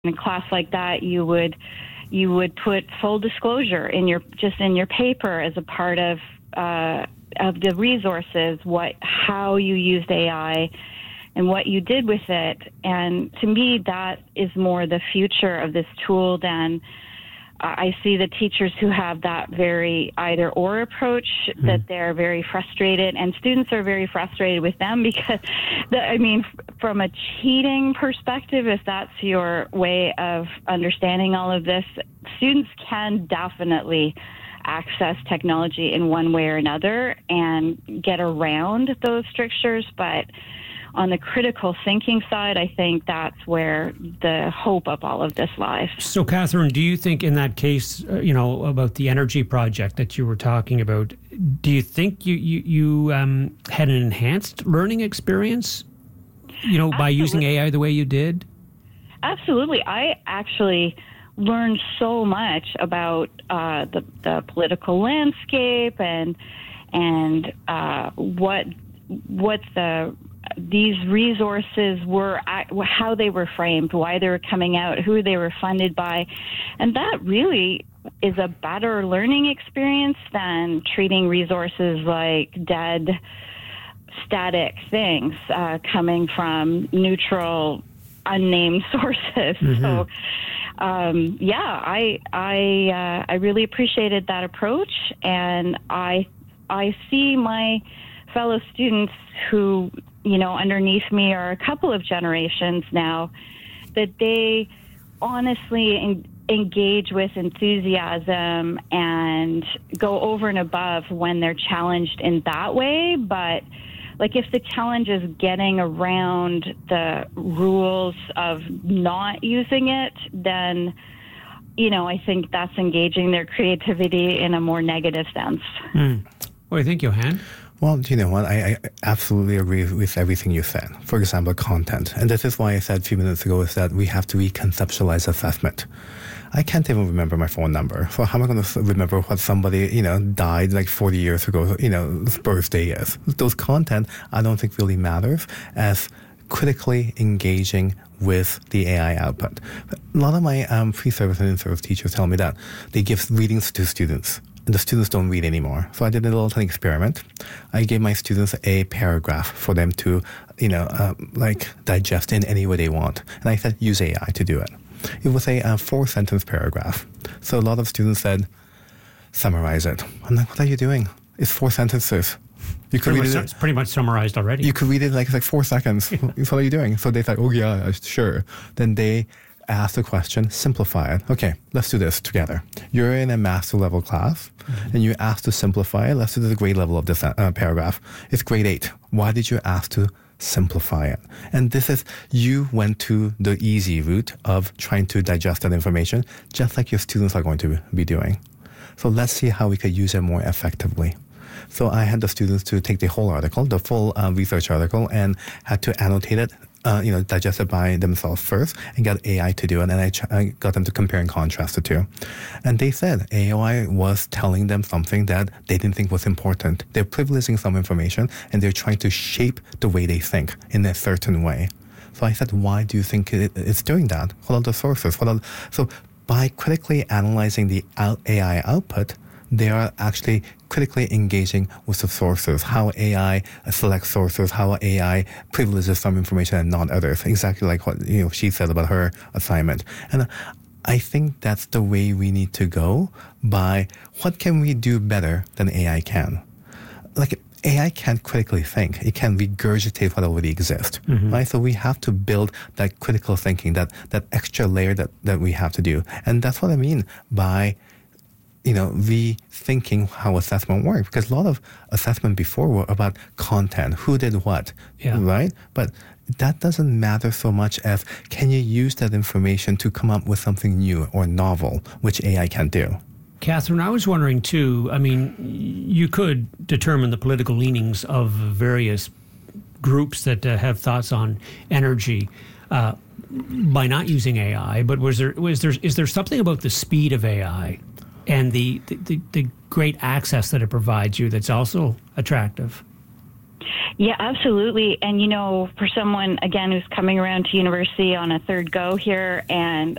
in a class like that, you would put full disclosure in your paper as a part of the resources, how you used AI and what you did with it. And to me, that is more the future of this tool than I see the teachers who have that very either or approach, that they're very frustrated, and students are very frustrated with them because, from a cheating perspective, if that's your way of understanding all of this, students can definitely access technology in one way or another and get around those strictures, but on the critical thinking side, I think that's where the hope of all of this lies. So, Catherine, do you think in that case, about the energy project that you were talking about, do you think you had an enhanced learning experience, by using AI the way you did? Absolutely. I actually learned so much about the political landscape and what these resources were, how they were framed, why they were coming out, who they were funded by. And that really is a better learning experience than treating resources like dead, static things coming from neutral, unnamed sources. So, I really appreciated that approach. And I see my fellow students who, underneath me are a couple of generations now, that they honestly engage with enthusiasm and go over and above when they're challenged in that way. But if the challenge is getting around the rules of not using it, then, I think that's engaging their creativity in a more negative sense. What do you think, Johan? Well, do you know what? I absolutely agree with everything you said. For example, content. And this is why I said a few minutes ago is that we have to reconceptualize assessment. I can't even remember my phone number. So how am I going to remember what somebody, died 40 years ago, his birthday is? Those content, I don't think really matters as critically engaging with the AI output. A lot of my pre-service and in-service teachers tell me that they give readings to students. And the students don't read anymore. So I did a little tiny experiment. I gave my students a paragraph for them to, digest in any way they want. And I said, use AI to do it. It was a 4-sentence paragraph. So a lot of students said, summarize it. I'm like, what are you doing? It's 4 sentences. You could read it. It's pretty much summarized already. You could read it like 4 seconds. What are you doing? So they thought, oh yeah, sure. Then they ask the question, simplify it. Okay, let's do this together. You're in a master level class, and you asked to simplify it. Let's do the grade level of this paragraph. It's grade 8. Why did you ask to simplify it? And this is, you went to the easy route of trying to digest that information, just like your students are going to be doing. So let's see how we could use it more effectively. So I had the students to take the whole article, the full research article, and had to annotate it, digest it by themselves first, and got AI to do it. And I got them to compare and contrast the two. And they said AI was telling them something that they didn't think was important. They're privileging some information, and they're trying to shape the way they think in a certain way. So I said, why do you think it's doing that? What are the sources? So by critically analyzing the AI output, they are actually critically engaging with the sources, how AI selects sources, how AI privileges some information and not others. Exactly like what she said about her assignment. And I think that's the way we need to go by what can we do better than AI can. AI can't critically think. It can regurgitate what already exists, right? So we have to build that critical thinking, that extra layer that we have to do. And that's what I mean by rethinking how assessment works, because a lot of assessment before were about content, who did what, right? But that doesn't matter so much as can you use that information to come up with something new or novel, which AI can't do. Catherine, I was wondering too, you could determine the political leanings of various groups that have thoughts on energy by not using AI, but is there something about the speed of AI and the great access that it provides you that's also attractive? Yeah, absolutely. And, for someone, again, who's coming around to university on a third go here, and